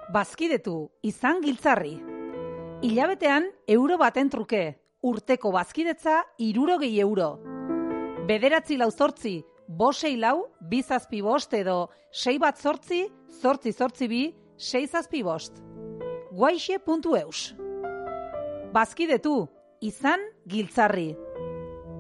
Bazkidetu, izan giltzarri. Hilabetean euro baten truke, urteko bazkidetza 60 euro. 9 lau 8 lau 2 zazpi bost edo 6 bat 8 8 8 2 6 zazpi bost. Guaixe.eus. Bazkidetu, izan giltzarri.